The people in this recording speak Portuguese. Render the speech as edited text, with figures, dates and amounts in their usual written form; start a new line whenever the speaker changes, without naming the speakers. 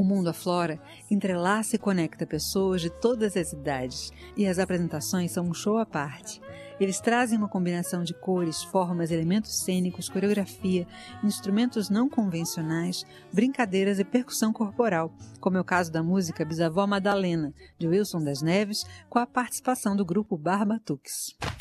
O Mundo Aflora entrelaça e conecta pessoas de todas as idades, e as apresentações são um show à parte. Eles trazem uma combinação de cores, formas, elementos cênicos, coreografia, instrumentos não convencionais, brincadeiras e percussão corporal, como é o caso da música Bisavó Madalena, de Wilson das Neves, com a participação do grupo Barbatuques.